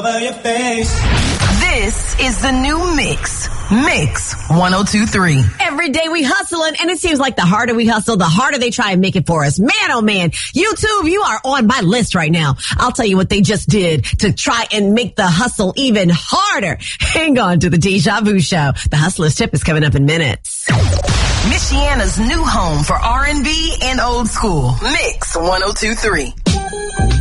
This is the new Mix. Mix 102.3. Every day we hustling, and it seems like the harder we hustle, the harder they try and make it for us. Man, oh man, YouTube, you are on my list right now. I'll tell you what they just did to try and make the hustle even harder. Hang on to the Deja Vu Show. The Hustler's Tip is coming up in minutes. Michiana's new home for R&B and old school. Mix 102.3.